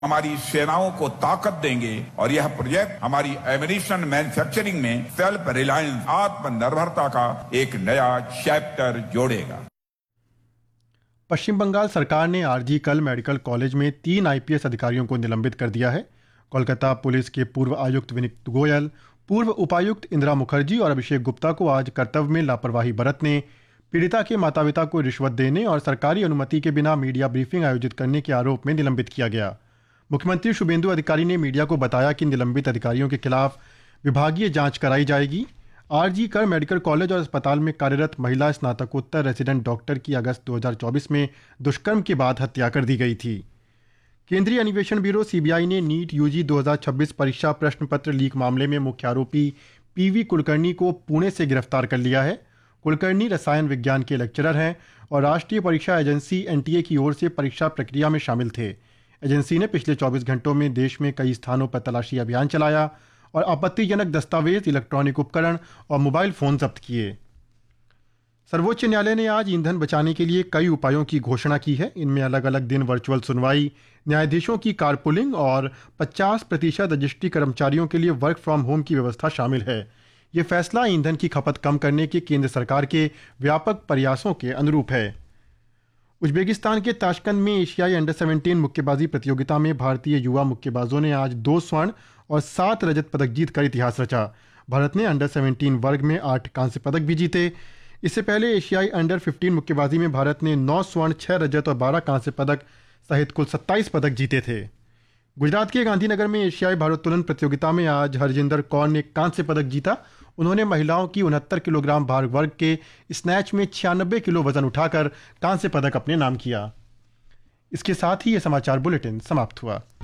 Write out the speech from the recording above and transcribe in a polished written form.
हमारी सेनाओं को ताकत देंगे और यह प्रोजेक्ट हमारी एमिनिशन मैन्युफैक्चरिंग में सेल्फ रिलायंस आत्मनिर्भरता का एक नया चैप्टर जोड़ेगा। पश्चिम बंगाल सरकार ने आरजी कल मेडिकल कॉलेज में 3 आईपीएस अधिकारियों को निलंबित कर दिया है। कोलकाता पुलिस के पूर्व आयुक्त विनीत गोयल, पूर्व उपायुक्त इंदिरा मुखर्जी और अभिषेक गुप्ता को आज कर्तव्य में लापरवाही बरतने, पीड़िता के माता पिता को रिश्वत देने और सरकारी अनुमति के बिना मीडिया ब्रीफिंग आयोजित करने के आरोप में निलंबित किया गया। मुख्यमंत्री शुभेंदु अधिकारी ने मीडिया को बताया कि निलंबित अधिकारियों के खिलाफ विभागीय जांच कराई जाएगी। आरजी कर मेडिकल कॉलेज और अस्पताल में कार्यरत महिला स्नातकोत्तर रेजिडेंट डॉक्टर की अगस्त 2024 में दुष्कर्म के बाद हत्या कर दी गई थी। केंद्रीय अन्वेषण ब्यूरो सीबीआई ने नीट यूजी 2026 परीक्षा प्रश्न पत्र लीक मामले में मुख्य आरोपी पीवी कुलकर्णी को पुणे से गिरफ्तार कर लिया है। कुलकर्णी रसायन विज्ञान के लेक्चरर हैं और राष्ट्रीय परीक्षा एजेंसी एनटीए की ओर से परीक्षा प्रक्रिया में शामिल थे। एजेंसी ने पिछले 24 घंटों में देश में कई स्थानों पर तलाशी अभियान चलाया और आपत्तिजनक दस्तावेज, इलेक्ट्रॉनिक उपकरण और मोबाइल फोन जब्त किए। सर्वोच्च न्यायालय ने आज ईंधन बचाने के लिए कई उपायों की घोषणा की है। इनमें अलग अलग दिन वर्चुअल सुनवाई, न्यायाधीशों की कारपूलिंग और 50% रजिस्ट्री कर्मचारियों के लिए वर्क फ्रॉम होम की व्यवस्था शामिल है। ये फैसला ईंधन की खपत कम करने के केंद्र सरकार के व्यापक प्रयासों के अनुरूप है। उज्बेकिस्तान के ताशकंद में एशियाई अंडर 17 मुक्केबाजी प्रतियोगिता में भारतीय युवा मुक्केबाजों ने आज 2 स्वर्ण और 7 रजत पदक जीतकर इतिहास रचा। भारत ने अंडर 17 वर्ग में 8 कांस्य पदक भी जीते। इससे पहले एशियाई अंडर 15 मुक्केबाजी में भारत ने 9 स्वर्ण, 6 रजत और 12 कांस्य पदक सहित कुल 27 पदक जीते थे। गुजरात के गांधीनगर में एशियाई भारोत्तोलन प्रतियोगिता में आज हरजिंदर कौर ने कांस्य पदक जीता। उन्होंने महिलाओं की 69 किलोग्राम भार वर्ग के स्नैच में 96 किलो वजन उठाकर कांस्य पदक अपने नाम किया। इसके साथ ही ये समाचार बुलेटिन समाप्त हुआ।